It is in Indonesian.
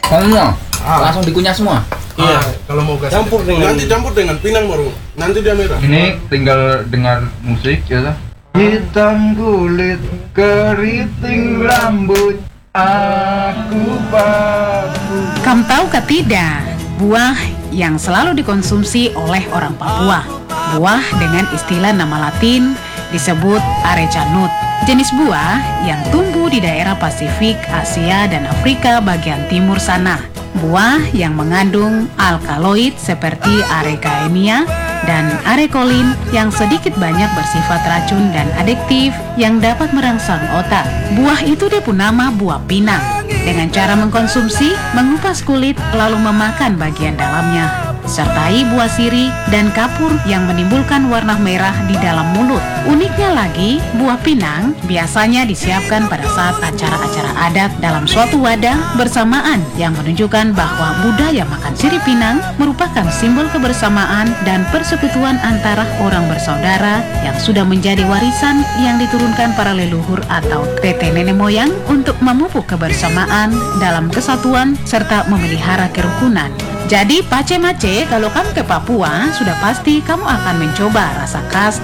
Semua langsung dikunyah semua. Iya, kalau mau gas Campur dengan nanti campur dengan pinang baru nanti dia merah. Ini tinggal dengar musik ya. Hitam kulit, keriting rambut, aku baku. Kamu tahukah tidak, buah yang selalu dikonsumsi oleh orang Papua. Buah dengan istilah nama Latin disebut Areca nut. Jenis buah yang tumbuh di daerah Pasifik, Asia, dan Afrika bagian timur sana. Buah yang mengandung alkaloid seperti arecaemia dan arekolin yang sedikit banyak bersifat racun dan adiktif yang dapat merangsang otak. Buah itu dia pun nama buah pinang. Dengan cara mengkonsumsi, mengupas kulit lalu memakan bagian dalamnya. Sertai buah siri dan kapur yang menimbulkan warna merah di dalam mulut. Uniknya lagi, buah pinang biasanya disiapkan pada saat acara-acara adat dalam suatu wadah bersamaan yang menunjukkan bahwa budaya makan sirih pinang merupakan simbol kebersamaan dan persekutuan antara orang bersaudara yang sudah menjadi warisan yang diturunkan para leluhur atau tete nenek moyang untuk memupuk kebersamaan dalam kesatuan serta memelihara kerukunan. Jadi pace mace, kalau kamu ke Papua, sudah pasti kamu akan mencoba rasa khas